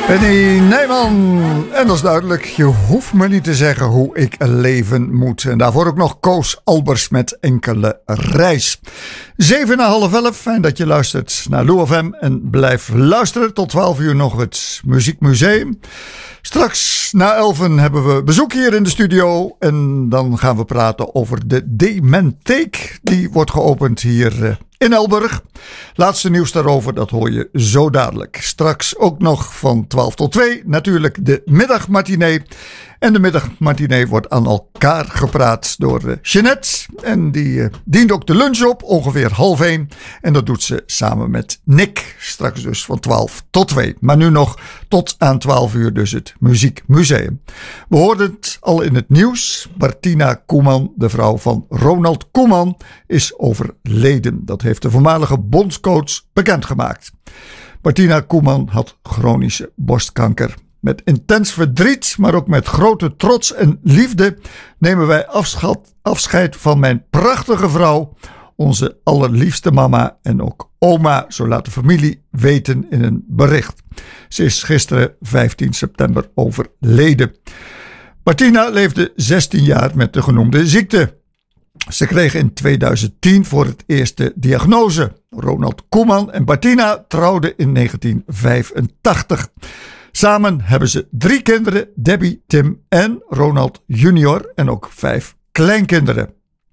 Penny Nijman. En dat is duidelijk, je hoeft me niet te zeggen hoe ik leven moet. En daarvoor ook nog Koos Albers met Enkele Reis. 11:07, fijn dat je luistert naar Lou FM. En blijf luisteren, tot 12 uur nog het Muziekmuseum. Straks na 11 hebben we bezoek hier in de studio. En dan gaan we praten over de Dementheek. Die wordt geopend hier in Elburg. Laatste nieuws daarover, dat hoor je zo dadelijk. Straks ook nog van 12 tot 2 natuurlijk de middagmatinee. En de middagmatinee wordt aan elkaar gepraat door Jeanette. En die dient ook de lunch op, ongeveer 12:30. En dat doet ze samen met Nick. Straks dus van 12 tot 2. Maar nu nog tot aan 12 uur dus het Muziekmuseum. We hoorden het al in het nieuws. Martina Koeman, de vrouw van Ronald Koeman, is overleden. Dat heeft de voormalige bondscoach bekendgemaakt. Martina Koeman had chronische borstkanker. Met intens verdriet, maar ook met grote trots en liefde nemen wij afscheid van mijn prachtige vrouw, onze allerliefste mama en ook oma, zo laat de familie weten in een bericht. Ze is gisteren 15 september overleden. Martina leefde 16 jaar met de genoemde ziekte. Ze kreeg in 2010 voor het eerst de diagnose. Ronald Koeman en Martina trouwden in 1985. Samen hebben ze 3 kinderen, Debbie, Tim en Ronald junior en ook 5 kleinkinderen.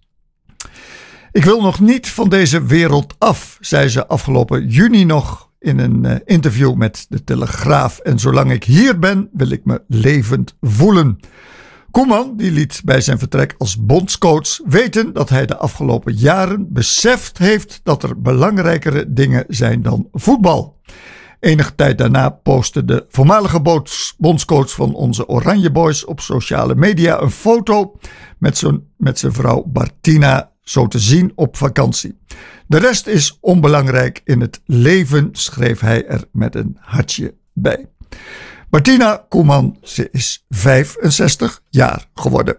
Ik wil nog niet van deze wereld af, zei ze afgelopen juni nog in een interview met de Telegraaf. En zolang ik hier ben, wil ik me levend voelen. Koeman die liet bij zijn vertrek als bondscoach weten dat hij de afgelopen jaren beseft heeft dat er belangrijkere dingen zijn dan voetbal. Enige tijd daarna postte de voormalige bondscoach van onze Oranje Boys op sociale media een foto met zijn vrouw Martina, zo te zien op vakantie. De rest is onbelangrijk in het leven, schreef hij er met een hartje bij. Martina Koeman, ze is 65 jaar geworden.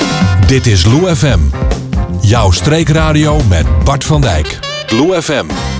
Dit is Lou FM. Jouw streekradio met Bart van Dijk. Lou FM.